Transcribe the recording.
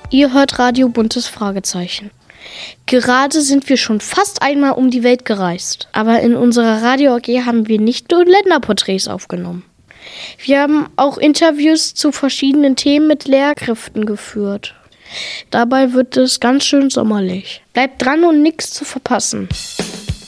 Ihr hört Radio Buntes Fragezeichen. Gerade sind wir schon fast einmal um die Welt gereist. Aber in unserer Radio AG haben wir nicht nur Länderporträts aufgenommen. Wir haben auch Interviews zu verschiedenen Themen mit Lehrkräften geführt. Dabei wird es ganz schön sommerlich. Bleibt dran und nichts zu verpassen.